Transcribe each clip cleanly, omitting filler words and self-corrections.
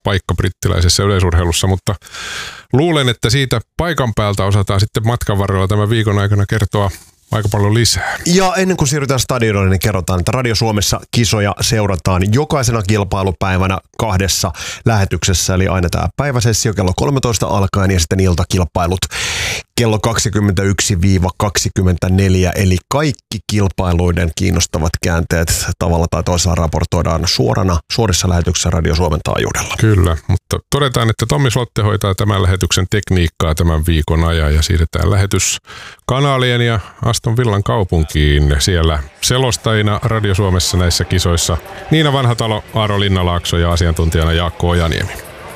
paikka brittiläisessä yleisurheilussa, mutta luulen, että siitä paikan päältä osataan sitten matkan varrella tämän viikon aikana kertoa aika paljon lisää. Ja ennen kuin siirrytään stadionille, niin kerrotaan, että Radio Suomessa kisoja seurataan jokaisena kilpailupäivänä 2 lähetyksessä. Eli aina tämä päiväsessio kello 13 alkaen ja sitten iltakilpailut kello 21-24. Eli kaikki kilpailuiden kiinnostavat käänteet tavalla tai toisella raportoidaan suorissa lähetyksissä Radio Suomen taajuudella. Kyllä, mutta todetaan, että Tommi Slotte hoitaa tämän lähetyksen tekniikkaa tämän viikon ajan ja siirretään lähetys kanaalien ja Aston Villan kaupunkiin. Siellä selostajina Radio Suomessa näissä kisoissa Niina Vanhatalo, Aaro Linnalaakso ja asiantuntijana Jaakko Ojaniemi.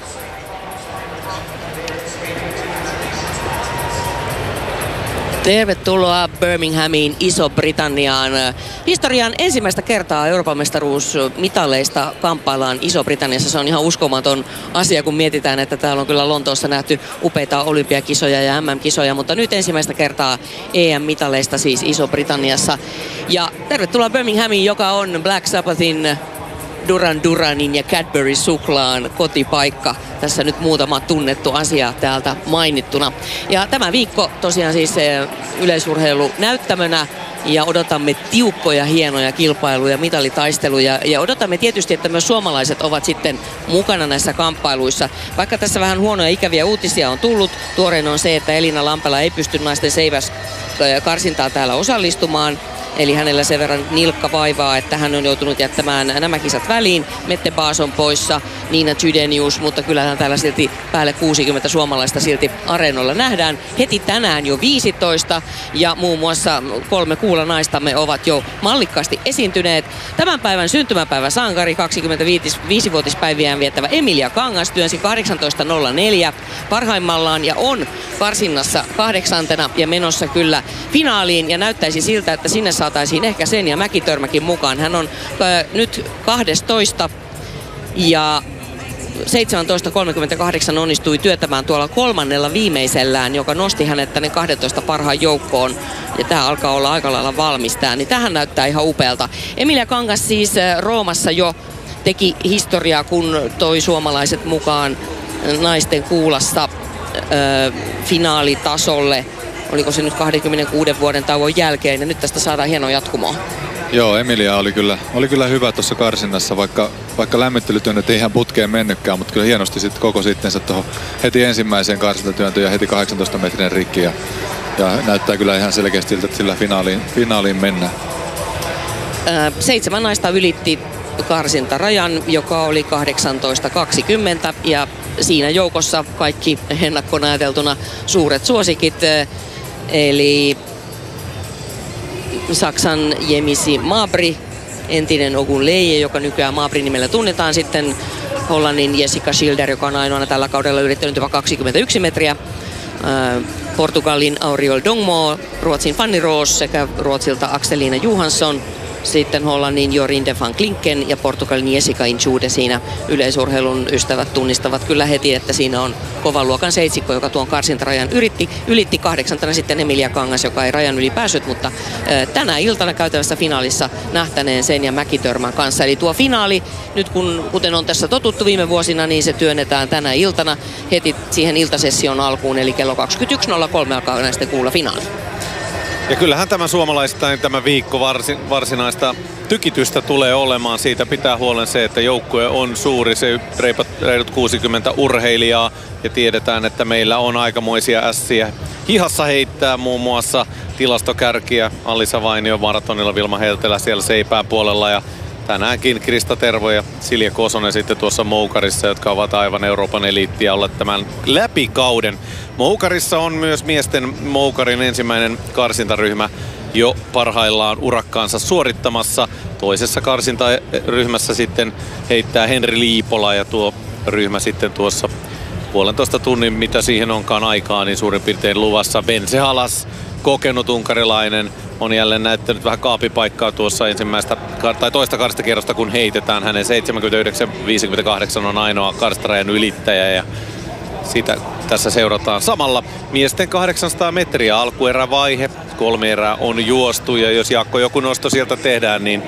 Tervetuloa Birminghamiin, Iso-Britanniaan. Historian ensimmäistä kertaa Euroopan mestaruusmitaleista kamppaillaan Iso-Britanniassa. Se on ihan uskomaton asia, kun mietitään, että täällä on kyllä Lontoossa nähty upeita olympiakisoja ja MM-kisoja, mutta nyt ensimmäistä kertaa EM-mitaleista siis Iso-Britanniassa. Ja tervetuloa Birminghamiin, joka on Black Sabbathin, Duran Duranin ja Cadbury Suklaan kotipaikka. Tässä nyt muutama tunnettu asia täältä mainittuna. Ja tämä viikko tosiaan siis yleisurheilu näyttämönä ja odotamme tiukkoja, hienoja kilpailuja, mitalitaisteluja ja odotamme tietysti, että myös suomalaiset ovat sitten mukana näissä kamppailuissa. Vaikka tässä vähän huonoja ikäviä uutisia on tullut, tuorein on se, että Elina Lampela ei pysty naisten seiväskarsintaa täällä osallistumaan. Eli hänellä sen verran nilkka vaivaa, että hän on joutunut jättämään nämä kisat väliin. Mette Baas on poissa, Niina Chydenius, mutta kyllähän täällä silti päälle 60 suomalaista silti areenoilla nähdään. Heti tänään jo 15 ja muun muassa 3 kuulanaistamme ovat jo mallikkaasti esiintyneet. Tämän päivän syntymäpäivä sankari, 25-vuotispäiviään viettävä Emilia Kangas työnsi 18.04 parhaimmallaan ja on karsinnassa 8. ja menossa kyllä finaaliin ja näyttäisi siltä, että sinne saataisiin ehkä Senja Mäkitörmäkin mukaan. Hän on nyt 12 ja 17.38 onnistui työtämään tuolla 3. viimeisellään, joka nosti hänet tänne 12 parhaan joukkoon. Ja tämä alkaa olla aika lailla valmistaa, niin tähän näyttää ihan upealta. Emilia Kangas siis Roomassa jo teki historiaa, kun toi suomalaiset mukaan naisten kuulassa finaalitasolle. Oliko se nyt 26 vuoden tauon jälkeen ja nyt tästä saadaan hieno jatkumoa. Joo, Emilia oli kyllä hyvä tuossa karsinnassa, vaikka lämmittelytyönnöt ei ihan putkeen mennytkään, mutta kyllä hienosti sitten koko sittensä tuohon heti ensimmäiseen karsintatyöntöön ja heti 18 metrin rikki ja näyttää kyllä ihan selkeästi siltä, että sillä finaaliin mennään. 7 naista ylitti karsintarajan, joka oli 18.20 ja siinä joukossa kaikki ennakkoon ajateltuna suuret suosikit. Eli Saksan Jemisi Mabry, entinen Ogun Leije, joka nykyään Mabry-nimellä tunnetaan. Sitten Hollannin Jessica Schilder, joka on ainoana tällä kaudella yrittänyt jopa 21 metriä. Portugalin Auriol Dongmo, Ruotsin Fanny Roos sekä Ruotsilta Axelina Johansson. Sitten Hollannin Jorinde van Klinken ja Portugalin Jessica Inchude siinä yleisurheilun ystävät tunnistavat kyllä heti, että siinä on kovan luokan seitsikko, joka tuon karsintarajan ylitti 8. sitten Emilia Kangas, joka ei rajan yli päässyt, mutta tänä iltana käytävässä finaalissa nähtäneen Senja Mäkitörmän kanssa. Eli tuo finaali, nyt kuten on tässä totuttu viime vuosina, niin se työnnetään tänä iltana heti siihen iltasession alkuun, eli kello 21.03 alkaa näistä kuulla finaali. Ja kyllähän tämä suomalaistain tämä viikko varsinaista tykitystä tulee olemaan. Siitä pitää huolen se, että joukkue on suuri, se reilut 60 urheilijaa. Ja tiedetään, että meillä on aikamoisia ässiä hihassa heittää, muun muassa tilastokärkiä. Alisa Vainio maratonilla, Vilma Heltelä siellä seipään puolella ja tänäänkin Krista Tervo ja Silja Kosonen sitten tuossa Moukarissa, jotka ovat aivan Euroopan eliittiä olleet tämän läpikauden. Moukarissa on myös miesten Moukarin ensimmäinen karsintaryhmä jo parhaillaan urakkaansa suorittamassa. Toisessa karsintaryhmässä sitten heittää Henri Liipola ja tuo ryhmä sitten tuossa 1,5 tunnin, mitä siihen onkaan aikaa, niin suurin piirtein luvassa. Bense Halas, kokenut unkarilainen, on jälleen näyttänyt vähän kaapipaikkaa tuossa toista karstakierrosta, kun heitetään. Hänen 79.58 on ainoa karstarajan ylittäjä ja sitä tässä seurataan samalla. Miesten 800 metriä alkuerävaihe. 3 erää on juostu ja jos Jaakko joku nosto sieltä tehdään, niin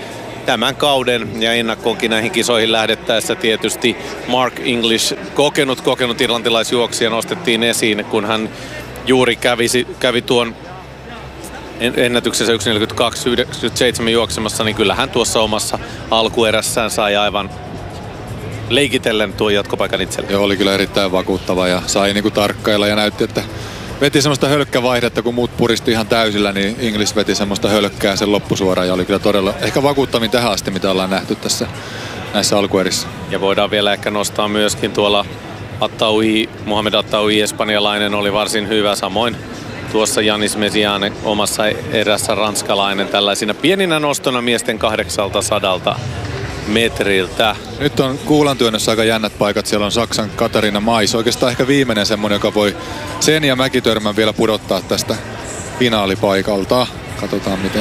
tämän kauden ja ennakkoonkin näihin kisoihin lähdettäessä tietysti Mark English, kokenut irlantilaisjuoksija nostettiin esiin, kun hän juuri kävi tuon ennätyksessä 1.42.97 juoksemassa, niin kyllähän tuossa omassa alkuerässään sai aivan leikitellen tuon jatkopaikan itselle. Joo, oli kyllä erittäin vakuuttava ja sai niinku tarkkailla ja näytti, että veti semmoista hölkkävaihdetta, kun muut puristi ihan täysillä, niin English veti semmoista hölkkää sen loppusuoraan ja oli kyllä todella ehkä vakuuttavin tähän asti, mitä ollaan nähty tässä näissä alkuerissä. Ja voidaan vielä ehkä nostaa myöskin tuolla Mohamed Attaui, espanjalainen, oli varsin hyvä, samoin tuossa Janis Mesiane omassa erässä ranskalainen tällaisina pieninä nostona miesten 800 metriltä. Nyt on kuulantyönnössä aika jännät paikat. Siellä on Saksan Katariina Mais. Oikeastaan ehkä viimeinen semmonen, joka voi sen ja Mäkitörmän vielä pudottaa tästä finaalipaikalta. Katsotaan miten.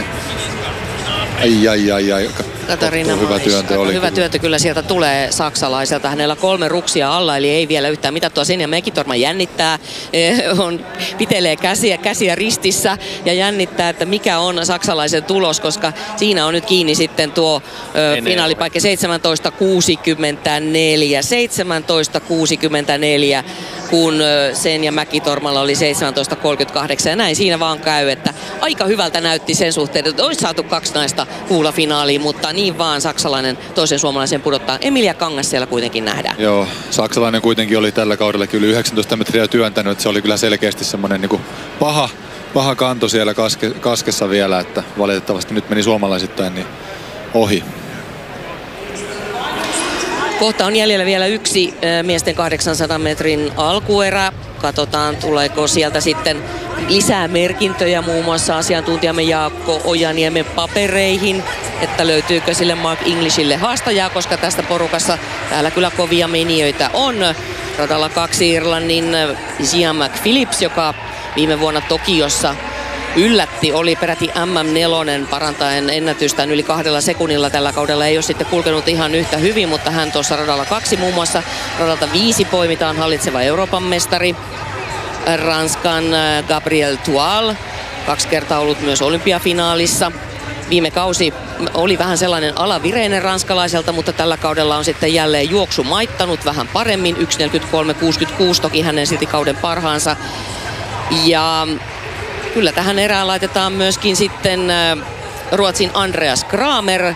Ai. Katariina hyvä työntö oli. Hyvä työntö kyllä sieltä tulee saksalaiselta. Hänellä 3 ruksia alla, eli ei vielä yhtään mitattua. Sen ja Mäkitorma jännittää, pitelee käsiä ristissä ja jännittää, että mikä on saksalaisen tulos, koska siinä on nyt kiinni sitten tuo finaalipaikka 17.64, kun Sen ja Mäkitormalla oli 17.38 ja näin siinä vaan käy, että aika hyvältä näytti sen suhteen, että olisi saatu 2 naista kuulafinaaliin, mutta niin vaan saksalainen toisen suomalaisen pudottaa. Emilia Kangas siellä kuitenkin nähdään. Joo, saksalainen kuitenkin oli tällä kaudella kyllä 19 metriä työntänyt, että se oli kyllä selkeästi semmoinen niin kuin paha kanto siellä kaskessa vielä, että valitettavasti nyt meni suomalaisittain niin ohi. Kohta on jäljellä vielä yksi miesten 800 metrin alkuerä. Katsotaan, tuleeko sieltä sitten lisää merkintöjä muun muassa asiantuntijamme Jaakko Ojaniemen papereihin, että löytyykö sille Mark Englishille haastajaa, koska tästä porukassa täällä kyllä kovia menijöitä on. Radalla 2 Irlannin Ian McPhillips, joka viime vuonna Tokiossa yllätti, oli peräti MM4 parantaen ennätystään yli 2 sekunnilla. Tällä kaudella ei ole sitten kulkenut ihan yhtä hyvin, mutta hän tuossa radalla 2 muun muassa. Radalta 5 poimitaan hallitseva Euroopan mestari, Ranskan Gabriel Tual, 2 kertaa ollut myös olympiafinaalissa. Viime kausi oli vähän sellainen alavireinen ranskalaiselta, mutta tällä kaudella on sitten jälleen juoksu maittanut vähän paremmin. 1.43.66, toki hänen silti kauden parhaansa. Ja kyllä tähän erään laitetaan myöskin sitten Ruotsin Andreas Kramer.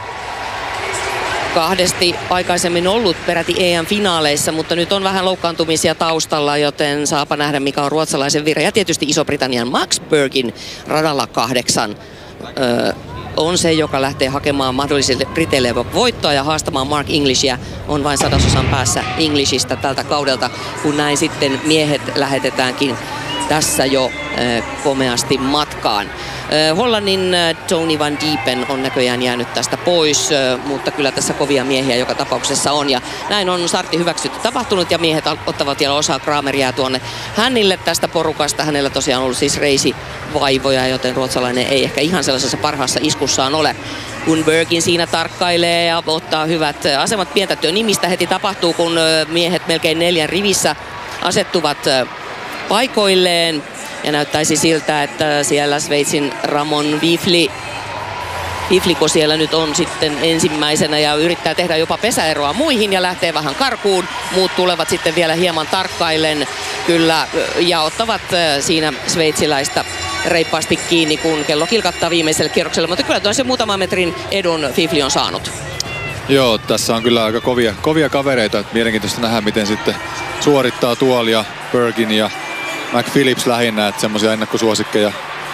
2 aikaisemmin ollut peräti EM-finaaleissa, mutta nyt on vähän loukkaantumisia taustalla, joten saapa nähdä mikä on ruotsalaisen vire. Ja tietysti Iso-Britannian Max Bergin radalla 8 on se, joka lähtee hakemaan mahdollisille briteille voittoa ja haastamaan Mark Englishia. On vain 100% päässä Englishistä tältä kaudelta, kun näin sitten miehet lähetetäänkin tässä jo komeasti matkaan. Hollannin Tony van Diepen on näköjään jäänyt tästä pois, mutta kyllä tässä kovia miehiä joka tapauksessa on. Ja näin on startti hyväksytty tapahtunut ja miehet ottavat vielä osaa. Kramer jää tuonne hänille tästä porukasta. Hänellä tosiaan on ollut siis reisivaivoja, joten ruotsalainen ei ehkä ihan sellaisessa parhaassa iskussaan ole. Kun Bergin siinä tarkkailee ja ottaa hyvät asemat, pientä työnimistä heti tapahtuu, kun miehet melkein 4 rivissä asettuvat paikoilleen. Ja näyttäisi siltä, että siellä Sveitsin Ramon Wifliko siellä nyt on sitten ensimmäisenä ja yrittää tehdä jopa pesäeroa muihin ja lähtee vähän karkuun. Muut tulevat sitten vielä hieman tarkkaillen kyllä ja ottavat siinä sveitsiläistä reippaasti kiinni, kun kello kilkattaa viimeiselle kierrokselle. Mutta kyllä tuon se muutaman metrin edun Fifli on saanut. Joo, tässä on kyllä aika kovia kavereita. Mielenkiintoista nähdä, miten sitten suorittaa Tuolia, Bergin ja McPhillips lähinnä, että semmoisia ennakkosuosikkeja.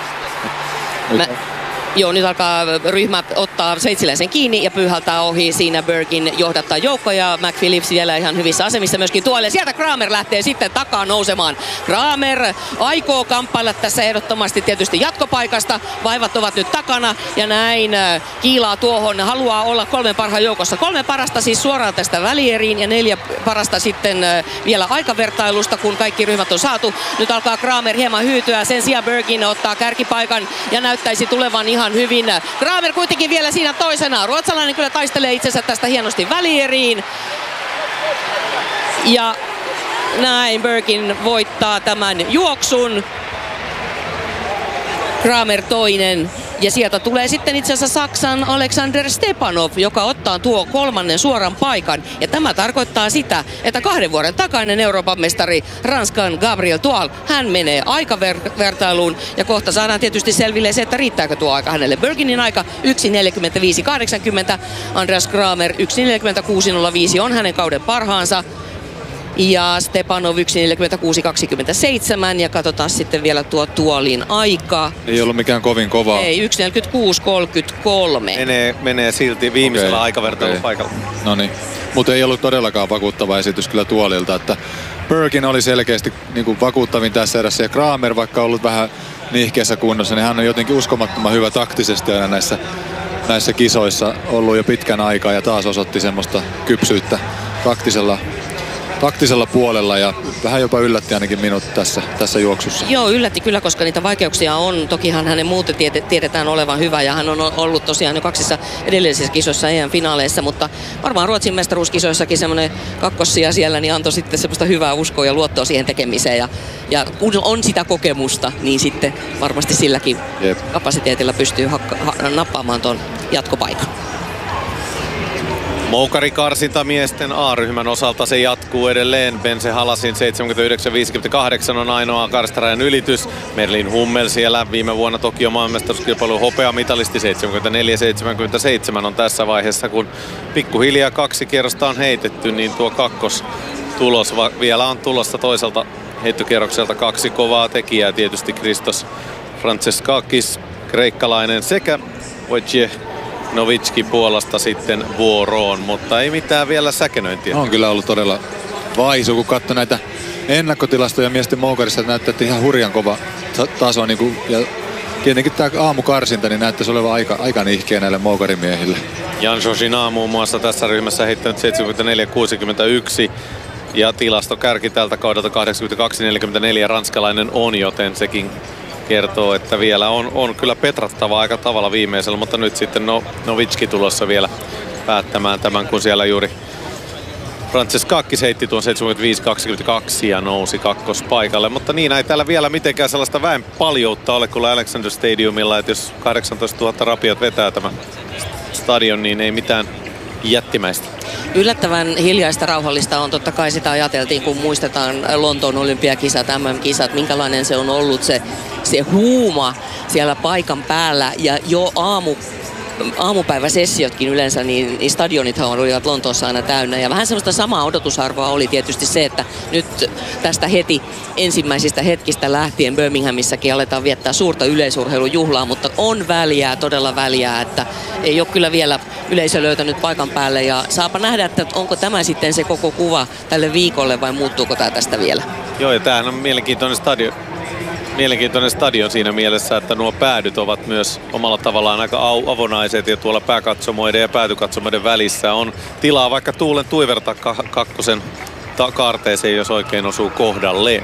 Nyt alkaa ryhmä ottaa sveitsiläisen kiinni ja pyyhältää ohi. Siinä Bergin johdattaa joukkoja. McPhillips vielä ihan hyvissä asemissa myöskin tuolle. Sieltä Kramer lähtee sitten takaa nousemaan. Kramer aikoo kamppailla tässä ehdottomasti tietysti jatkopaikasta. Vaivat ovat nyt takana ja näin kiilaa tuohon. Haluaa olla 3 parhaan joukossa. 3 parasta siis suoraan tästä välieriin ja 4 parasta sitten vielä aikavertailusta, kun kaikki ryhmät on saatu. Nyt alkaa Kramer hieman hyytyä. Sen sijaan Bergin ottaa kärkipaikan ja näyttäisi tulevan ihan hyvin. Kramer kuitenkin vielä siinä toisena. Ruotsalainen kyllä taistelee itsensä tästä hienosti välieriin. Ja näin Bergin voittaa tämän juoksun. Kramer toinen Ja sieltä tulee sitten itse asiassa Saksan Alexander Stepanov, joka ottaa tuo kolmannen suoran paikan. Ja tämä tarkoittaa sitä, että 2 vuoden takainen Euroopan mestari Ranskan Gabriel Tual, hän menee aikavertailuun. Ja kohta saadaan tietysti selville se, että riittääkö tuo aika hänelle. Berginin aika 1.45.80, Andreas Kramer 1.46.05 on hänen kauden parhaansa. Ja Stepanov 1.46.27 ja katsotaan sitten vielä tuo Tuolin aika. Ei ollut mikään kovin kova. Ei, 1.46.33. Menee silti viimeisellä aikavertailun paikalla. No niin, mutta ei ollut todellakaan vakuuttava esitys kyllä Tuolilta, että Bergin oli selkeästi niin kuin vakuuttavin tässä erässä ja Kramer, vaikka ollut vähän nihkeässä kunnossa, niin hän on jotenkin uskomattoman hyvä taktisesti aina näissä kisoissa ollut jo pitkän aikaa ja taas osoitti semmoista kypsyyttä taktisella puolella ja vähän jopa yllätti ainakin minut tässä juoksussa. Joo, yllätti kyllä, koska niitä vaikeuksia on. Tokihan hänen muuten tiedetään olevan hyvä ja hän on ollut tosiaan jo 2 edellisissä kisoissa EM-finaaleissa, mutta varmaan Ruotsin mestaruuskisoissakin semmoinen kakkossija siellä niin antoi sitten semmoista hyvää uskoa ja luottoa siihen tekemiseen ja kun on sitä kokemusta, niin sitten varmasti silläkin kapasiteetilla pystyy nappaamaan tuon jatkopaikan. Moukarikarsintamiesten A-ryhmän osalta se jatkuu edelleen. Bense Halasin 79.58 on ainoa karstarajan ylitys. Merlin Hummel siellä viime vuonna Tokion maailmanmestaruuskilpailun hopeamitalisti 74.77 on tässä vaiheessa, kun pikkuhiljaa 2 kierrosta on heitetty, niin tuo kakkostulos vielä on tulossa toiselta heittokierrokselta 2 kovaa tekijää. Tietysti Christos Franceskakis, kreikkalainen, sekä Wojciech Novitski Puolasta sitten vuoroon, mutta ei mitään vielä säkenöintiä. On kyllä ollut todella vaisu, kun katsoi näitä ennakkotilastoja miesten moukarissa, että näyttää, että ihan hurjan kova taso. Niin kuin, ja tietenkin tämä aamukarsinta niin näyttäisi olevan aika nihkeä näille moukarimiehille. Jan Jojina muun muassa tässä ryhmässä heittänyt 74.61 ja tilastokärki tältä kaudelta 82.44 ranskalainen on, joten sekin kertoo, että vielä on kyllä petrattava aika tavalla viimeisellä, mutta nyt sitten Novitski tulossa vielä päättämään tämän, kun siellä juuri Franceskakis heitti tuon 75.22 ja nousi kakkospaikalle. Mutta niin, ei täällä vielä mitenkään sellaista väen paljoutta ole kuin Alexander Stadiumilla, että jos 18 000 rapiat vetää tämä stadion, niin ei mitään jättimäistä. Yllättävän hiljaista rauhallista on, totta kai sitä ajateltiin, kun muistetaan Lontoon olympiakisat, MM-kisat, minkälainen se on ollut se huuma siellä paikan päällä ja jo aamupäiväsessiotkin yleensä, niin stadionithan olivat Lontoossa aina täynnä. Ja vähän semmoista samaa odotusarvoa oli tietysti se, että nyt tästä heti ensimmäisistä hetkistä lähtien Birminghamissakin aletaan viettää suurta yleisurheilujuhlaa, mutta on väliä, todella väliä, että ei ole kyllä vielä yleisö löytänyt paikan päälle. Ja saapa nähdä, että onko tämä sitten se koko kuva tälle viikolle vai muuttuuko tämä tästä vielä. Joo, ja tämähän on mielenkiintoinen stadion siinä mielessä, että nuo päädyt ovat myös omalla tavallaan aika avonaiset ja tuolla pääkatsomoiden ja päätykatsomoiden välissä on tilaa vaikka tuulen tuiverta kakkosen kaarteeseen, jos oikein osuu kohdalleen.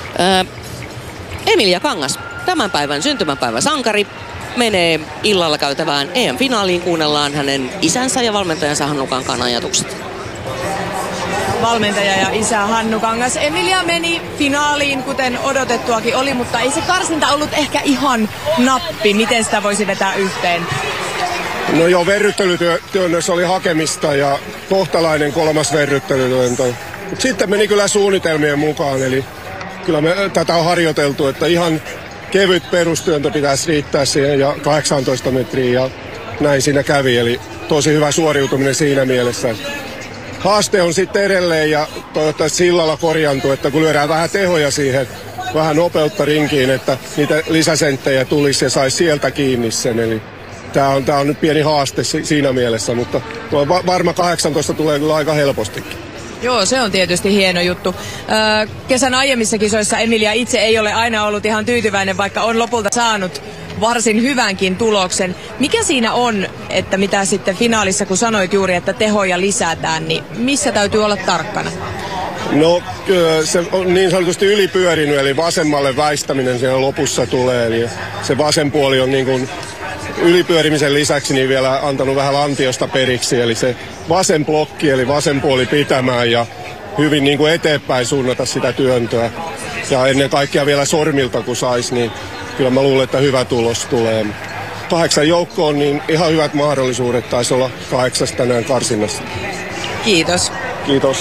Emilia Kangas, tämän päivän syntymäpäivä sankari, menee illalla käytävään EM-finaaliin. Kuunnellaan hänen isänsä ja valmentajansa Hannu Kankaan ajatukset. Valmentaja ja isä Hannu Kangas. Emilia meni finaaliin, kuten odotettuakin oli, mutta ei se karsinta ollut ehkä ihan nappi. Miten sitä voisi vetää yhteen? No joo, verryttelytyönnössä oli hakemista ja kohtalainen 3. verryttelytyöntö. Sitten meni kyllä suunnitelmien mukaan, eli kyllä me tätä on harjoiteltu, että ihan kevyt perustyöntö pitäisi riittää siihen ja 18 metriä ja näin siinä kävi. Eli tosi hyvä suoriutuminen siinä mielessä. Haaste on sitten edelleen ja toivottavasti sillalla korjantuu, että kun lyödään vähän tehoja siihen, vähän nopeutta rinkiin, että niitä lisäsenttejä tulisi ja saisi sieltä kiinni sen. Eli tämä on nyt pieni haaste siinä mielessä, mutta varma 18 tulee kyllä aika helpostikin. Joo, se on tietysti hieno juttu. Kesän aiemmissa kisoissa Emilia itse ei ole aina ollut ihan tyytyväinen, vaikka on lopulta saanut varsin hyvänkin tuloksen. Mikä siinä on, että mitä sitten finaalissa, kun sanoit juuri, että tehoja lisätään, niin missä täytyy olla tarkkana? No se on niin sanotusti ylipyörinyt, eli vasemmalle väistäminen siellä lopussa tulee. Eli se vasen puoli on niin kuin ylipyörimisen lisäksi niin vielä antanut vähän lantiosta periksi. Eli se vasen blokki, eli vasen puoli pitämään ja hyvin niin kuin eteenpäin suunnata sitä työntöä. Ja ennen kaikkea vielä sormilta kun saisi, niin kyllä mä luulen, että hyvä tulos tulee. 8 joukkoon, niin ihan hyvät mahdollisuudet. Taisi olla 8 tänään karsinnassa. Kiitos. Kiitos.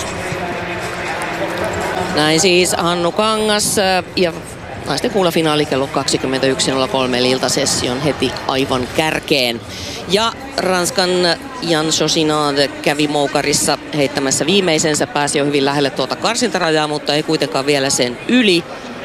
Näin siis Hannu Kangas ja naisten kuulafinaali kello 21.03 eli iltasession heti aivan kärkeen. Ja Ranskan Jan Chauchinard kävi moukarissa heittämässä viimeisensä, pääsi jo hyvin lähelle tuota karsintarajaa, mutta ei kuitenkaan vielä sen yli.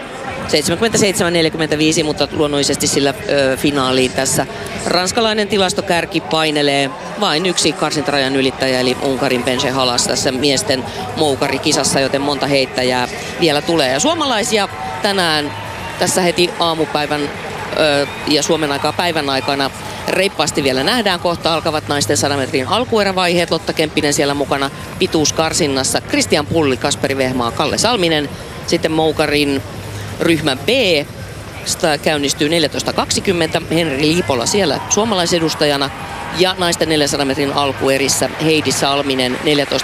77-45, mutta luonnollisesti sillä finaaliin tässä ranskalainen tilastokärki painelee vain yksi karsintarajan ylittäjä, eli Unkarin Bence Halas tässä miesten moukarikisassa, joten monta heittäjää vielä tulee. Ja suomalaisia tänään tässä heti aamupäivän ja Suomen aikaa päivän aikana reippaasti vielä nähdään. Kohta alkavat naisten 100 metrin alkuerävaiheet. Lotta Kemppinen siellä mukana pituuskarsinnassa. Kristian Pulli, Kasperi Vehmaa, Kalle Salminen. Sitten moukarin ryhmän B käynnistyy 14.20. Henri Liipola siellä suomalaisedustajana. Ja naisten 400 metrin alkuerissä Heidi Salminen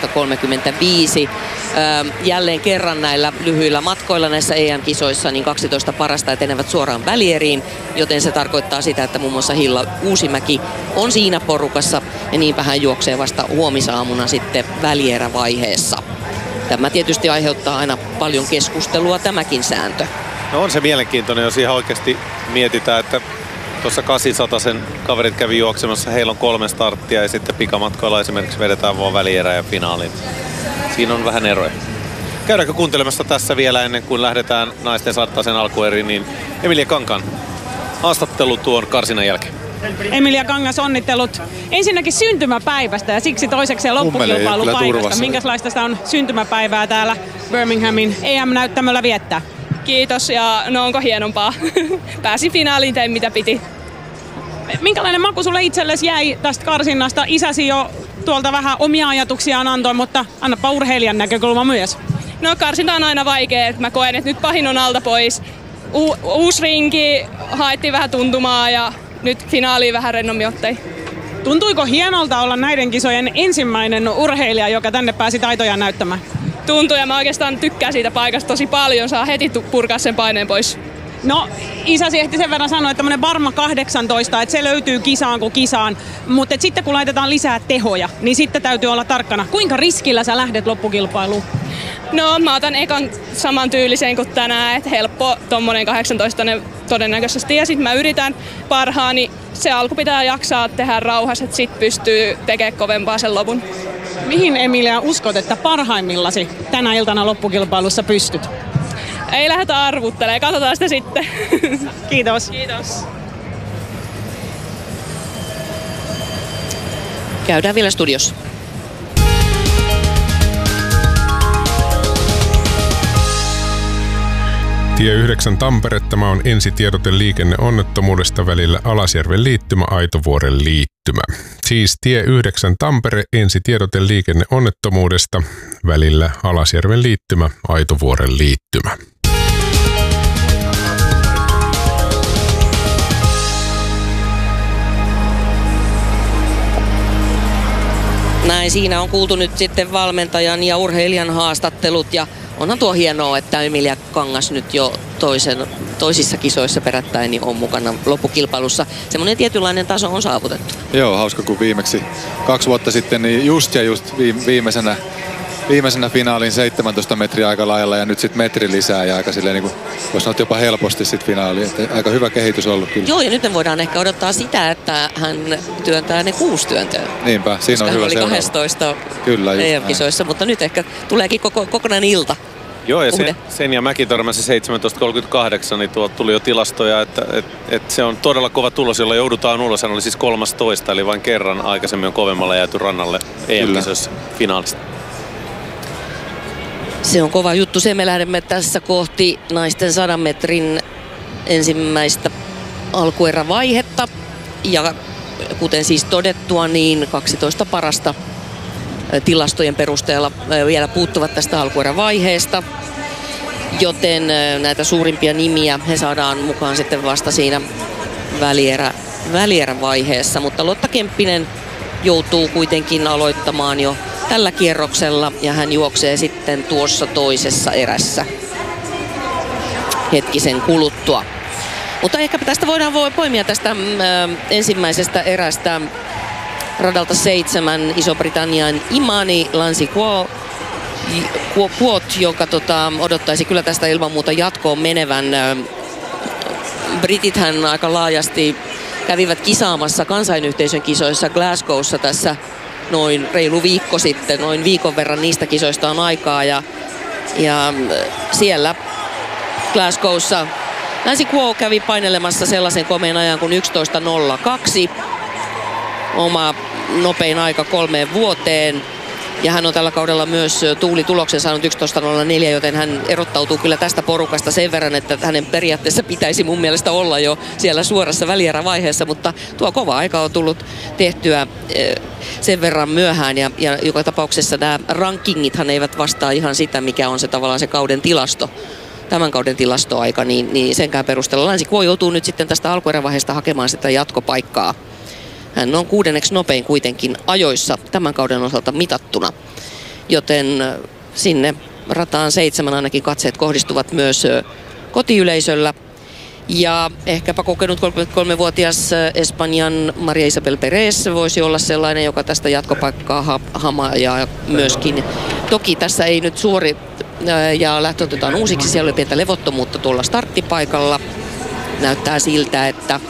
14.35. Jälleen kerran näillä lyhyillä matkoilla näissä EM-kisoissa niin 12 parasta etenevät suoraan välieriin, joten se tarkoittaa sitä, että muun muassa Hilla Uusimäki on siinä porukassa ja niinpä hän juoksee vasta huomisaamuna sitten välierävaiheessa. Tämä tietysti aiheuttaa aina paljon keskustelua tämäkin sääntö. No on se mielenkiintoinen, jos ihan oikeasti mietitään, että tuossa 800 sen kaverit kävi juoksemassa, heillä on 3 starttia ja sitten pikamatkoilla esimerkiksi vedetään vaan välierä ja finaaliin. Siinä on vähän eroja. Käydäänkö kuuntelemassa tässä vielä ennen kuin lähdetään naisten 100 sen alkueriin, niin Emilia Kankaan haastattelu tuon karsinnan jälkeen. Emilia Kangas, onnittelut ensinnäkin syntymäpäivästä ja siksi toiseksi loppukilpailupaikasta. Minkälaista sitä on syntymäpäivää täällä Birminghamin EM-näyttämöllä viettää? Kiitos ja no onko hienompaa. Pääsin finaaliin, tein mitä piti. Minkälainen maku sulle itsellesi jäi tästä karsinnasta? Isäsi jo tuolta vähän omia ajatuksiaan antoi, mutta annapa urheilijan näkökulma myös. No karsinta on aina vaikea. Mä koen, että nyt pahin on alta pois. Uusi rinki, haettiin vähän tuntumaa ja nyt finaaliin vähän rennommin ottei. Tuntuiko hienolta olla näiden kisojen ensimmäinen urheilija, joka tänne pääsi taitojaan näyttämään? Tuntuu ja mä oikeastaan tykkään siitä paikasta tosi paljon. Saa heti purkaa sen paineen pois. No, isäsi ehti sen verran sanoa, että tämmönen Barma 18, että se löytyy kisaan kuin kisaan. Mutta sitten kun laitetaan lisää tehoja, niin sitten täytyy olla tarkkana. Kuinka riskillä sä lähdet loppukilpailuun? No, mä otan ekan saman tyylisen kuin tänään, että helppo tommonen 18 todennäköisesti. Ja sit mä yritän parhaani. Se alku pitää jaksaa tehdä rauhassa, että sit pystyy tekemään kovempaa sen lopun. Mihin Emilia uskot, että parhaimmillasi tänä iltana loppukilpailussa pystyt? Ei lähdetä arvuttelemaan, katsotaan sitä sitten. Kiitos. Kiitos. Käydään vielä studiossa. Tie 9 Tampere, tämä on ensitiedote liikenneonnettomuudesta välillä Alasjärven liittymä, Aitovuoren liittymä. Siis tie 9 Tampere, ensitiedote liikenneonnettomuudesta välillä Alasjärven liittymä, Aitovuoren liittymä. Näin, siinä on kuultu nyt sitten valmentajan ja urheilijan haastattelut ja onhan tuo hienoa, että Emilia Kangas nyt jo toisissa kisoissa perättäin niin on mukana loppukilpailussa. Semmoinen tietynlainen taso on saavutettu. Joo, hauska kun viimeksi 2 vuotta sitten niin just viimeisenä finaalin 17 metriä aika lailla ja nyt sitten metri lisää ja aika silleen niin kuin voisi sanoa jopa helposti sitten finaaliin. Että aika hyvä kehitys ollut kyllä. Joo, ja nyt me voidaan ehkä odottaa sitä, että hän työntää ne 6 työntöä. Niinpä, siinä on hyvä oli seuraava. 12 kyllä, EM-kisoissa, mutta nyt ehkä tuleekin kokonainen ilta. Joo, ja sen ja Mäki törmäsi 17.38, niin tuolta tuli jo tilastoja, että se on todella kova tulos, jolla joudutaan ulos. Hän oli siis 13, eli vain kerran aikaisemmin on kovemmalla jääty rannalle EM-kisoissa finaalista. Se on kova juttu. Se me lähdemme tässä kohti naisten 100 metrin ensimmäistä alkuerävaihetta. Ja kuten siis todettua, niin 12 parasta tilastojen perusteella vielä puuttuvat tästä alkuerävaiheesta. Joten näitä suurimpia nimiä he saadaan mukaan sitten vasta siinä välierävaiheessa. Mutta Lotta Kemppinen joutuu kuitenkin aloittamaan jo tällä kierroksella ja hän juoksee sitten tuossa toisessa erässä hetkisen kuluttua. Mutta ehkä tästä voidaan poimia tästä ensimmäisestä erästä radalta 7 Iso-Britannian Imani Lansiquot, joka odottaisi kyllä tästä ilman muuta jatkoon menevän. Britithän aika laajasti kävivät kisaamassa kansainyhteisön kisoissa Glasgowssa tässä noin reilu viikko sitten. Noin viikon verran niistä kisoista on aikaa ja siellä Glasgowssa Lansiquot kävi painelemassa sellaisen komeen ajan kuin 11.02. Oma nopein aika 3 vuoteen. Ja hän on tällä kaudella myös tuulituloksen saanut 11.04, joten hän erottautuu kyllä tästä porukasta sen verran, että hänen periaatteessa pitäisi mun mielestä olla jo siellä suorassa välierävaiheessa, mutta tuo kova aika on tullut tehtyä sen verran myöhään ja joka tapauksessa nämä rankingithan eivät vastaa ihan sitä, mikä on se tavallaan se kauden tilasto. Tämän kauden tilastoaika, niin senkään perusteella Lansiquot joutuu nyt sitten tästä alkuerävaiheesta hakemaan sitä jatkopaikkaa. Hän on 6. nopein kuitenkin ajoissa tämän kauden osalta mitattuna, joten sinne rataan 7 ainakin katseet kohdistuvat myös kotiyleisöllä. Ja ehkäpä kokenut 33-vuotias Espanjan Maria Isabel Perez voisi olla sellainen, joka tästä jatkopaikkaa hamaa ja myöskin. Toki tässä ei nyt ja lähtö otetaan uusiksi, siellä oli pientä levottomuutta tuolla starttipaikalla. Näyttää siltä, että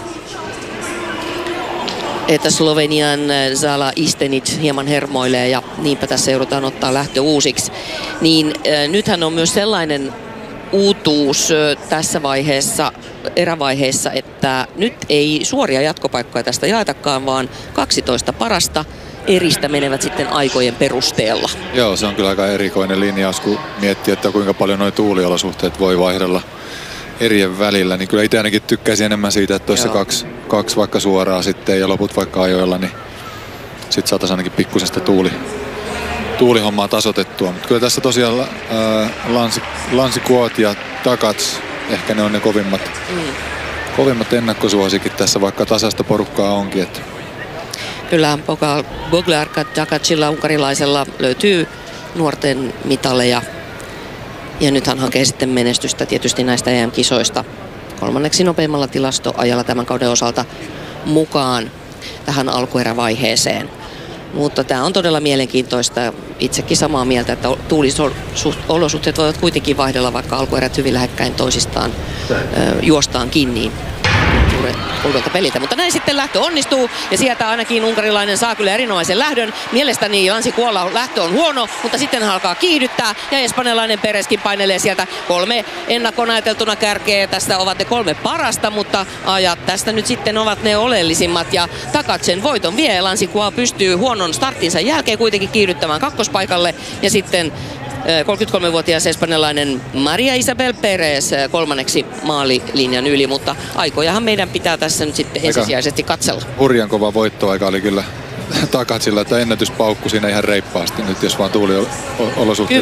Slovenian Zala Istenic hieman hermoilee ja niinpä tässä joudutaan ottaa lähtö uusiksi. Niin nythän on myös sellainen uutuus tässä erävaiheessa, että nyt ei suoria jatkopaikkoja tästä jaetakaan, vaan 12 parasta eristä menevät sitten aikojen perusteella. Joo, se on kyllä aika erikoinen linjaus, kun miettii, että kuinka paljon nuo tuuliolosuhteet voi vaihdella erien välillä, niin kyllä itse ainakin tykkäisin enemmän siitä, että olisi kaksi vaikka suoraa sitten ja loput vaikka ajoilla, niin sitten saataisiin ainakin pikkusen sitä tuulihommaa tasoitettua. Mutta kyllä tässä tosiaan Lansiquot ja Takats, ehkä ne on ne kovimmat ennakkosuosikit tässä, vaikka tasaista porukkaa onkin. Että. Kyllä Boglarka Takacilla unkarilaisella löytyy nuorten mitaleja. Ja nyt hän hakee sitten menestystä tietysti näistä EM-kisoista 3. nopeimmalla tilastoajalla tämän kauden osalta mukaan tähän alkuerävaiheeseen. Mutta tämä on todella mielenkiintoista. Itsekin samaa mieltä, että tuulisolosuhteet voivat kuitenkin vaihdella, vaikka alkuerät hyvin lähekkäin toisistaan juostaan kiinni uudelta peliltä. Mutta näin sitten lähtö onnistuu ja sieltä ainakin unkarilainen saa kyllä erinomaisen lähdön. Mielestäni Lansiquolla lähtö on huono, mutta sitten hän alkaa kiihdyttää ja espanjalainen Perezkin painelee sieltä 3 ennakkoon ajateltuna kärkeä. Tässä ovat ne 3 parasta, mutta ajat tästä nyt sitten ovat ne oleellisimmat ja Takatsen voiton vie. Lansiquot pystyy huonon starttinsa jälkeen kuitenkin kiihdyttämään kakkospaikalle ja sitten 33-vuotias espanjalainen Maria Isabel Perez 3. maalilinjan yli, mutta aikojahan meidän pitää tässä nyt sitten ensisijaisesti katsella. Hurjan kova voittoaika oli kyllä Takatsilla, että ennätys paukkui siinä ihan reippaasti nyt, jos vaan tuuliolosuhteet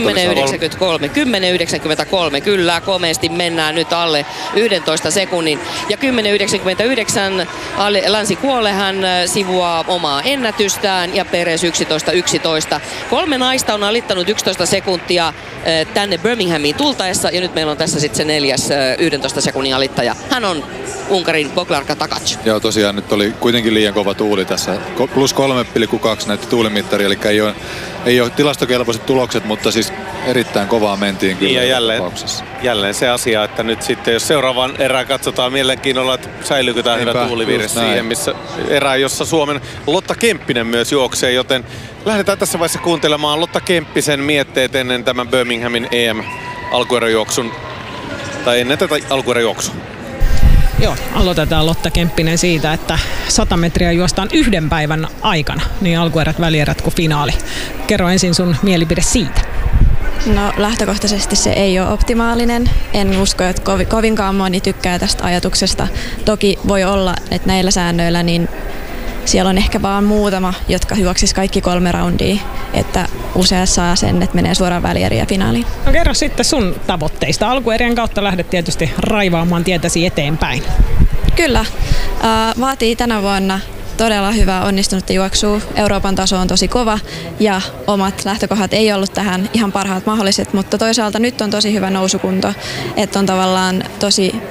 10.93, kyllä komeasti mennään nyt alle 11 sekunnin. Ja 10.99 Lansiquolle hän sivuaa omaa ennätystään ja Perez 11.11. 3 naista on alittanut 11 sekuntia tänne Birminghamiin tultaessa ja nyt meillä on tässä sitten se 4. 11 sekunnin alittaja. Hän on Unkarin Boglarka Takac. Joo, tosiaan nyt oli kuitenkin liian kova tuuli tässä. Plus 3,2 näytti tuulimittari, eli ei ole tilastokelpoiset tulokset, mutta siis erittäin kovaa mentiin kyllä. Ja jälleen se asia, että nyt sitten jos seuraavan erään katsotaan mielenkiinnolla, että säilyykö tämä hyvä tuulivirre siihen, missä erää, jossa Suomen Lotta Kemppinen myös juoksee, joten lähdetään tässä vaiheessa kuuntelemaan Lotta Kemppisen mietteet ennen tämän Birminghamin EM-alkueräjuoksun, tai ennen tätä alkueräjuoksua. Joo, aloitetaan Lotta Kemppinen siitä, että 100 metriä juostaan 1 päivän aikana, niin alkuerät, välierät kuin finaali. Kerro ensin sun mielipide siitä. No lähtökohtaisesti se ei ole optimaalinen. En usko, että kovinkaan moni tykkää tästä ajatuksesta. Toki voi olla, että näillä säännöillä niin siellä on ehkä vaan muutama, jotka juoksis kaikki 3 raundia, että useat saa sen, että menee suoraan välieriin ja finaaliin. No kerro sitten sun tavoitteista. Alkuerien kautta lähdet tietysti raivaamaan tietäsi eteenpäin. Kyllä. Vaatii tänä vuonna todella hyvää onnistunutta juoksua. Euroopan taso on tosi kova ja omat lähtökohdat ei ollut tähän ihan parhaat mahdolliset, mutta toisaalta nyt on tosi hyvä nousukunto, että on tavallaan tosi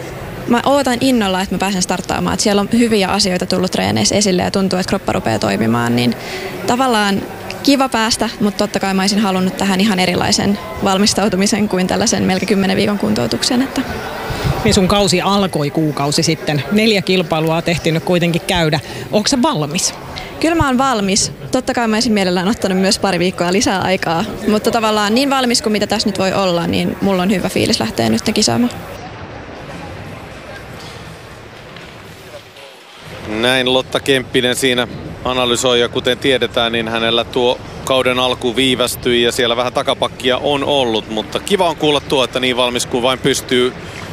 mä ootan innolla, että mä pääsen starttaamaan. Että siellä on hyviä asioita tullut treeneissä esille ja tuntuu, että kroppa rupeaa toimimaan. Niin tavallaan kiva päästä, mutta totta kai mä olisin halunnut tähän ihan erilaisen valmistautumisen kuin tällaisen melkein 10 viikon kuntoutuksen. Että. Niin sun kausi alkoi kuukausi sitten. 4 kilpailua on tehty kuitenkin käydä. Onko sä valmis? Kyllä mä oon valmis. Totta kai mä olisin mielellään ottanut myös pari viikkoa lisää aikaa. Mutta tavallaan niin valmis kuin mitä tässä nyt voi olla, niin mulla on hyvä fiilis lähteä nyt kisaamaan. Näin Lotta Kemppinen siinä analysoi, ja kuten tiedetään, niin hänellä tuo kauden alku viivästyi ja siellä vähän takapakkia on ollut, mutta kiva on kuulla tuo, että niin valmis kuin vain pystyy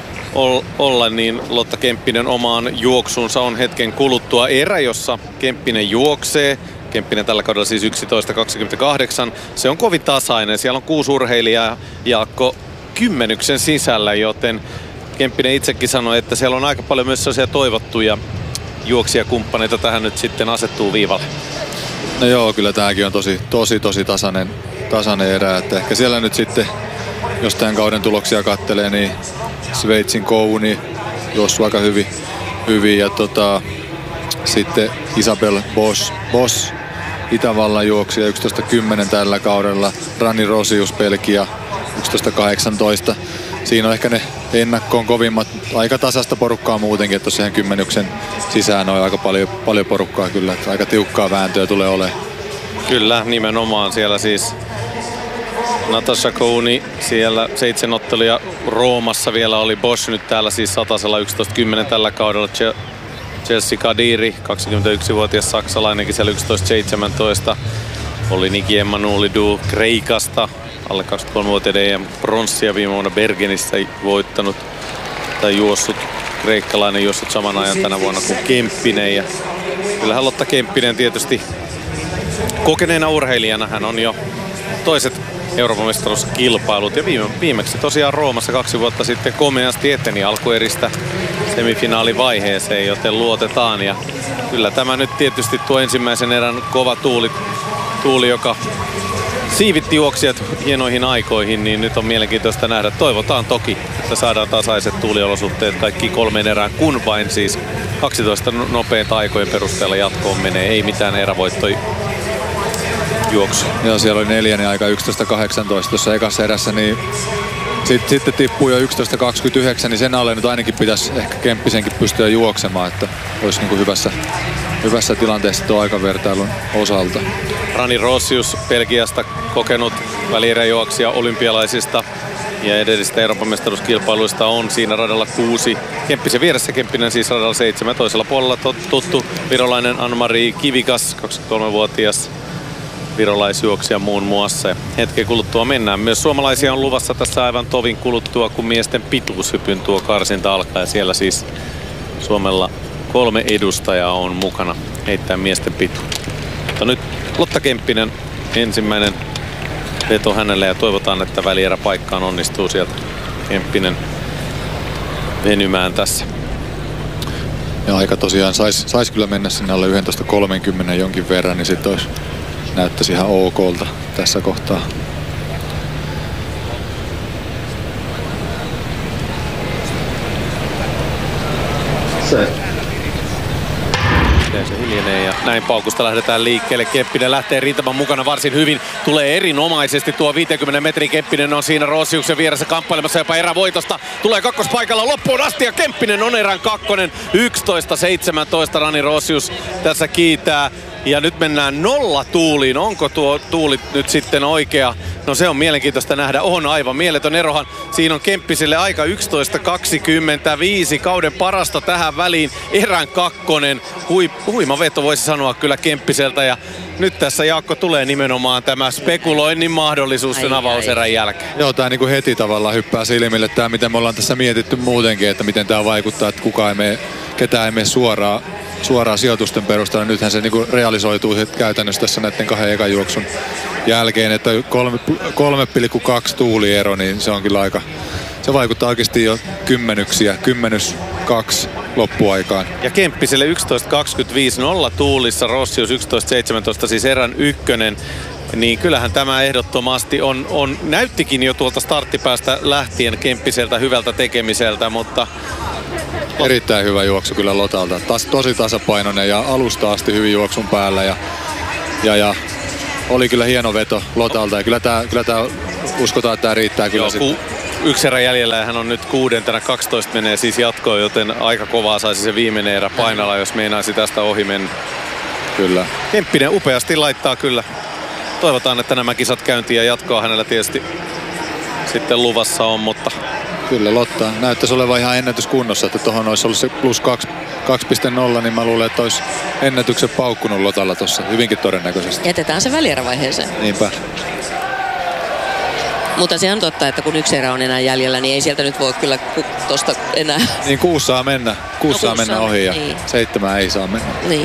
olla, niin Lotta Kemppinen omaan juoksuunsa on hetken kuluttua erä, jossa Kemppinen juoksee. Kemppinen tällä kaudella siis 11.28. Se on kovin tasainen. Siellä on 6 urheilijaa, Jaakko, 10 sisällä, joten Kemppinen itsekin sanoi, että siellä on aika paljon myös sellaisia toivottuja juoksijakumppaneita tähän nyt sitten asettuu viivalle. No joo, kyllä tämäkin on tosi tasainen erä, että ehkä siellä nyt sitten, jos tämän kauden tuloksia kattelee, niin Sveitsin Kouni juossut aika hyvin ja sitten Isabel Bosch Itävallan juoksija 11.10 tällä kaudella, Rani Rosius Belgia 11.18. Siinä on ehkä ne ennakkoon kovimmat, aika tasasta porukkaa muutenkin, että tuossa 10 sisään on aika paljon porukkaa kyllä, että aika tiukkaa vääntöä tulee olemaan. Kyllä, nimenomaan siellä siis Natasha Kouni, siellä 7 otteluja Roomassa vielä oli Bosch nyt täällä siis 100:lla 11.10 tällä kaudella. Chelsea Kadiri, 21-vuotias saksalainenkin siellä 11.17. Oli Niki Emanuelidou Kreikasta, alle 23-vuotiaiden EM pronssia viime vuonna Bergenissä voittanut tai juossut. Kreikkalainen juossut saman ajan tänä vuonna kuin Kemppinen. Ja kyllähän Lotta Kemppinen tietysti kokeneena urheilijana hän on jo toiset Euroopan mestaruuskilpailut ja viimeksi tosiaan Roomassa 2 vuotta sitten komeasti eteni alkueristä semifinaalivaiheeseen, joten luotetaan. Ja kyllä tämä nyt tietysti tuo ensimmäisen erän kova tuuli, joka siivitti juoksijat hienoihin aikoihin, niin nyt on mielenkiintoista nähdä. Toivotaan toki, että saadaan tasaiset tuuliolosuhteet kaikki 3 erään, kun vain siis 12 nopeita aikojen perusteella jatkoon menee. Ei mitään erävoittoja juoksu. Joo, siellä oli 4 aika 11.18 tuossa ekassa erässä, niin sitten tippuu jo 11.29, niin sen alle nyt ainakin pitäisi ehkä Kemppisenkin pystyä juoksemaan, että olisi niin kuin hyvässä tilanteessa tuo aikavertailun osalta. Rani Rosius Belgiasta, kokenut välieräjuoksija olympialaisista ja edellisistä Euroopan mestaruuskilpailuista, on siinä radalla 6. Kemppisen vieressä, Kemppinen siis radalla 7. Toisella puolella tuttu virolainen Anne-Marie Kivikas, 23-vuotias virolaisjuoksija muun muassa. Ja hetken kuluttua mennään. Myös suomalaisia on luvassa tässä aivan tovin kuluttua, kun miesten pituushypyn tuo karsinta alkaa. Ja siellä siis Suomella 3 edustajaa on mukana heittää miesten pituutta. Mutta nyt Lotta Kemppinen, ensimmäinen veto hänelle, ja toivotaan, että välieräpaikkaan onnistuu sieltä Kemppinen venymään tässä. Ja aika tosiaan sais kyllä mennä sinne alle 11.30 jonkin verran, niin sitten näyttäisi ihan okolta tässä kohtaa. Se hiljenee ja näin paukusta lähdetään liikkeelle. Kemppinen lähtee rintaman mukana varsin hyvin. Tulee erinomaisesti tuo 50 metrin. Kemppinen on siinä Rosiuksen vieressä kamppailemassa jopa erävoitosta. Tulee kakkospaikalla loppuun asti ja Kemppinen on erän 2. 11.17 Rani Rosius tässä kiitää. Ja nyt mennään 0 tuuliin. Onko tuo tuuli nyt sitten oikea? No se on mielenkiintoista nähdä. On aivan mieletön erohan. Siinä on Kemppiselle aika 11.25. Kauden parasta tähän väliin. Erän 2. Huima veto voisi sanoa kyllä Kemppiseltä. Ja nyt tässä, Jaakko, tulee nimenomaan tämä spekuloinnin mahdollisuus sen avauserän jälkeen. Joo, tää niinku heti tavallaan hyppää silmille. Tää miten me ollaan tässä mietitty muutenkin, että miten tää vaikuttaa, että ketään ei mene suoraan sijoitusten perusteella. Nythän se niinku realisoituu käytännössä tässä näiden 2 ekan juoksun jälkeen, että 3,2 tuuliero, niin se on kyllä aika, se vaikuttaa oikeasti jo 10-2 loppuaikaan. Ja Kemppiselle 11.25 0 tuulissa, Rossius 11.17, siis erän 1. Niin kyllähän tämä ehdottomasti näyttikin jo tuolta starttipäästä lähtien Kemppiseltä hyvältä tekemiseltä, mutta Erittäin hyvä juoksu kyllä Lotalta. Tosi tasapainoinen ja alusta asti hyvin juoksun päällä ja oli kyllä hieno veto Lotalta ja kyllä tää uskotaan, että tää riittää kyllä sitten. Yksi erä jäljellä ja hän on nyt 6. 12 menee siis jatkoon, joten aika kovaa saisi se viimeinen erä painalla, jos meinaisi tästä ohi mennä. Kyllä. Kemppinen upeasti laittaa kyllä. Toivotaan, että nämä kisat käyntiin ja jatkoa hänellä tietysti sitten luvassa on, mutta... Kyllä Lotta näyttäisi olevan ihan ennätyskunnossa, että tuohon olisi ollut se plus 2.0, niin mä luulen, että olisi ennätyksen paukkunut Lotalla tuossa hyvinkin todennäköisesti. Jätetään se välierävaiheeseen. Niinpä. Mutta se on totta, että kun yksi erä on enää jäljellä, niin ei sieltä nyt voi kyllä tosta enää... Niin 6 saa mennä. 6 saa mennä ohi ja niin. 7 ei saa mennä. Niin.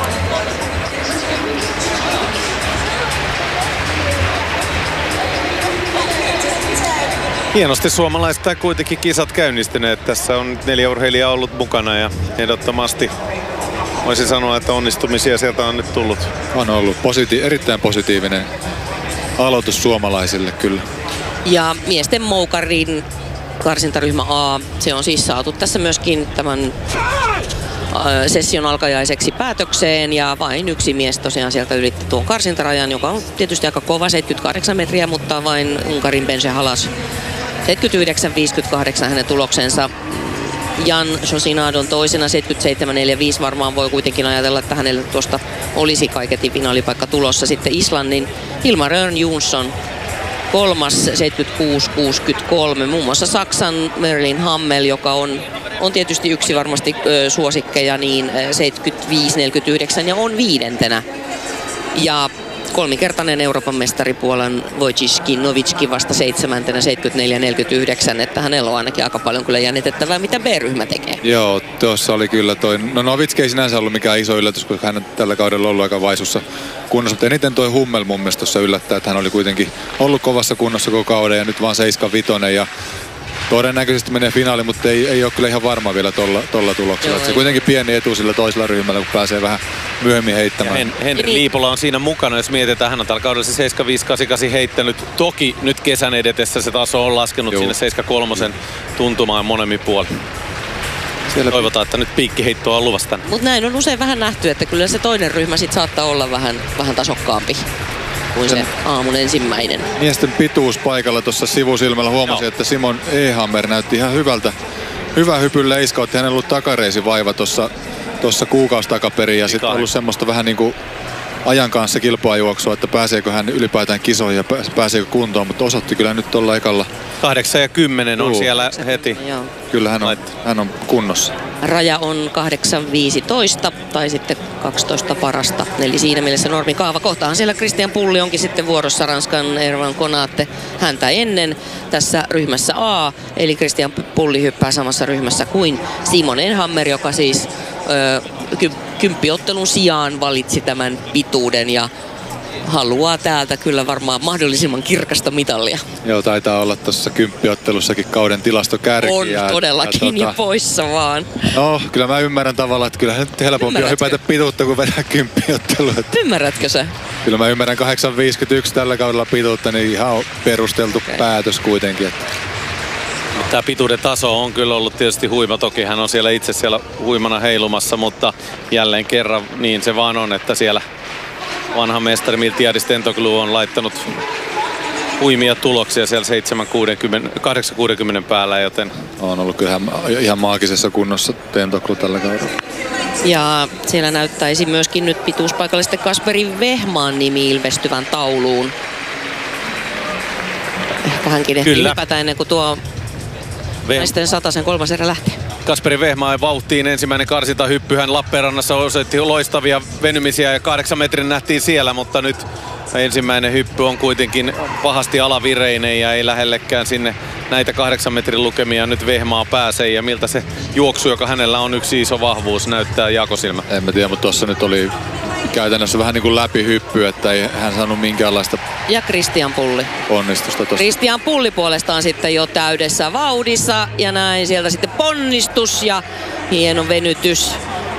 Hienosti suomalaiset kuitenkin kisat käynnistyneet. Tässä on 4 urheilijaa ollut mukana ja ehdottomasti voisin sanoa, että onnistumisia sieltä on nyt tullut. On ollut erittäin positiivinen aloitus suomalaisille kyllä. Ja miesten moukarin karsintaryhmä A, se on siis saatu tässä myöskin tämän session alkajaiseksi päätökseen ja vain yksi mies tosiaan sieltä ylitti tuon karsintarajan, joka on tietysti aika kova, 78 metriä, mutta vain Unkarin Bence Halas 79,58 hänen tuloksensa. Jan Josinadon toisena 77,45 varmaan voi kuitenkin ajatella, että hänelle tuosta olisi kaiketi finaalipaikka tulossa. Sitten Islannin Hilmar Örn Jonsson kolmas 76,63. Muun muassa Saksan Merlin Hammel, joka on tietysti yksi varmasti suosikkeja, niin 75,49 ja on 5. Ja kolminkertainen Euroopan mestari Puolan Wojciech Nowicki vasta 7. 74,49, että hänellä on ainakin aika paljon kyllä jännitettävää, mitä B-ryhmä tekee. Joo, tuossa oli kyllä no Nowicki ei sinänsä ollut mikään iso yllätys, koska hän on tällä kaudella ollut aika vaisussa kunnossa, mutta eniten toi Hummel mun mielestä tuossa yllättää, että hän oli kuitenkin ollut kovassa kunnossa koko kauden ja nyt vaan 7,5 ja todennäköisesti menee finaaliin, mutta ei ole kyllä ihan varma vielä tolla tuloksella. Se kuitenkin pieni etu sillä toisella ryhmällä, kun pääsee vähän myöhemmin heittämään. Henri Liipola on siinä mukana, jos mietitään, hän on tällä kaudella se 75,88 heittänyt. Toki nyt kesän edetessä se taso on laskenut sinne 7,3 tuntumaan monemmin puolin. Toivotaan, että nyt piikkiheittoa on luvassa tänne. Mutta näin on usein vähän nähty, että kyllä se toinen ryhmä sit saattaa olla vähän tasokkaampi kuin se aamun ensimmäinen. Miesten pituus paikalla tuossa sivusilmällä huomasin, että Simon Ehammer näytti ihan hyvä hypyn leiskautti. Hänellä on ollut takareisi vaiva tuossa kuukausi takaperin ja sitten ollut semmoista vähän niin kuin ajan kanssa kilpaajuoksua, että pääseekö hän ylipäätään kisoihin ja pääseekö kuntoon, mutta osoitti kyllä nyt tuolla ekalla. 8 ja 10 on siellä heti. Joo. Kyllä hän on kunnossa. Raja on 8,15 tai sitten 12 parasta. Eli siinä mielessä normikaava. Kohtahan siellä Christian Pulli onkin sitten vuorossa, Ranskan Erwan Konate häntä ennen tässä ryhmässä A. Eli Christian Pulli hyppää samassa ryhmässä kuin Simon Ehammer, joka siis kymppiottelun sijaan valitsi tämän pituuden ja haluaa täältä kyllä varmaan mahdollisimman kirkasta mitallia. Joo, taitaa olla tuossa kymppiottelussakin kauden tilastokärki. On todellakin ja poissa vaan. No, kyllä mä ymmärrän tavallaan, että kyllähän nyt helpompi on hypätä pituutta kuin vedä kymppiottelua. Ymmärrätkö sä? Kyllä mä ymmärrän 8,51 tällä kaudella pituutta, niin ihan perusteltu päätös kuitenkin. Että. Tämä pituuden taso on kyllä ollut tietysti huima. Toki hän on siellä itse siellä huimana heilumassa, mutta jälleen kerran niin se vaan on, että siellä vanha mestari Miltiadis Tentoglou on laittanut huimia tuloksia siellä 8,60 päällä, joten on ollut kyllä ihan maagisessa kunnossa Tentoglou tällä kaudella. Ja siellä näyttäisi myöskin nyt pituuspaikalle sitten Kasperi Vehmaan nimi ilmestyvän tauluun. Ehkä hänkin ehtii hypätä ennen kuin tuo naisten 100 kolmas erä lähtee. Kasperi Vehmaan vauhtiin ensimmäinen karsintahyppy. Hän Lappeenrannassa osoitti loistavia venymisiä ja 8 metrin nähtiin siellä, mutta nyt ensimmäinen hyppy on kuitenkin pahasti alavireinen ja ei lähellekään sinne näitä 8 metrin lukemia nyt Vehmaa pääsee. Ja miltä se juoksu, joka hänellä on yksi iso vahvuus, näyttää jakosilmä? En mä tiedä, mutta tuossa nyt oli käytännössä vähän niin kuin läpihyppy, että ei hän saanut minkäänlaista ja Christian Pulli onnistusta tuossa. Christian Pulli puolestaan sitten jo täydessä vauhdissa ja näin sieltä sitten ponnistus ja hieno venytys.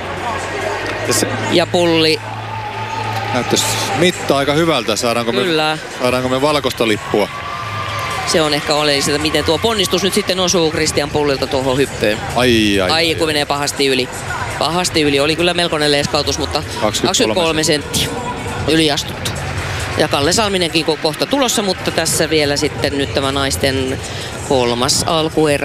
Ja Pulli näyttäisi mitta aika hyvältä. Saadaanko me valkoista lippua? Se on ehkä oleellista, miten tuo ponnistus nyt sitten osuu Christian Pullilta tuohon hyppyyn. Ai, kun menee pahasti yli. Pahasti yli. Oli kyllä melkoinen leiskautus, mutta 23 senttiä yliastuttu. Ja Kalle Salminenkin kohta tulossa, mutta tässä vielä sitten nyt tämä naisten 3. alkuerä.